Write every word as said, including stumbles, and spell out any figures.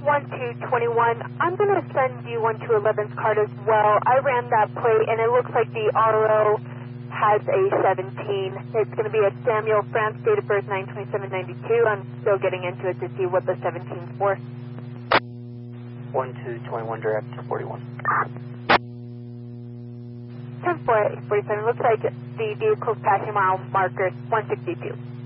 one two two one, I'm going to send you one two eleven's card as well. I ran that plate, and it looks like the R O has a seventeen. It's going to be a Samuel France, date of birth nine twenty-seven ninety-two. I'm still getting into it to see what the seventeen's for. one two two one, direct to forty-one. ten four forty-seven, looks like the vehicle's passing mile marker one sixty-two.